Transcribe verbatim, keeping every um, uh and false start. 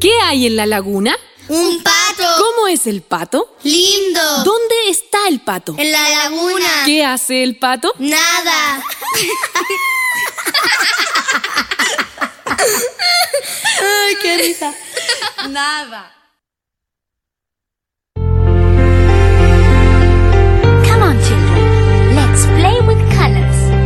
¿Qué hay en la laguna? ¡Un pato! ¿Cómo es el pato? ¡Lindo! ¿Dónde está el pato? En la laguna. ¿Qué hace el pato? Nada. Ay, qué risa. Nada.